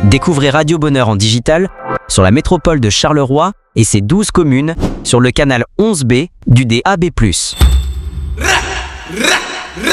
Découvrez Radio Bonheur en digital sur la métropole de Charleroi et ses 12 communes sur le canal 11B du DAB+.